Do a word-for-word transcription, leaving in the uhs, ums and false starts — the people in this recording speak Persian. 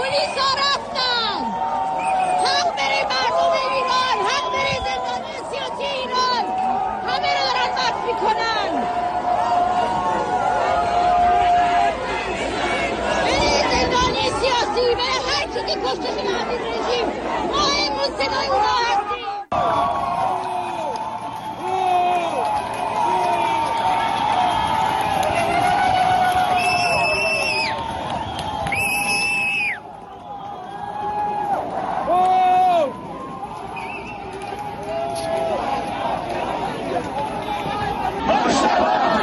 پلیسا رفتن. حق بره مردم ایران، حق بره زندانی سیاسی ایران، همه رو دارن مد میکنن. بره زندانی سیاسی، بره هر کی که کشته شده همین رژیم. ما امروز صدای اونا